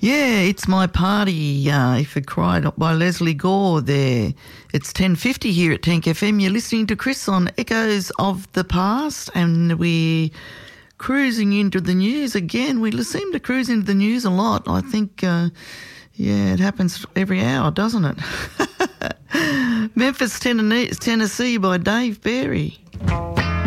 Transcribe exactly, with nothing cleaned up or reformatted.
Yeah, It's My Party, uh, If It Cried, by Leslie Gore there. It's ten fifty here at Tank F M. You're listening to Chris on Echoes of the Past, and we're cruising into the news again. We seem to cruise into the news a lot. I think, uh, yeah, it happens every hour, doesn't it? Memphis, Tennessee by Dave Berry.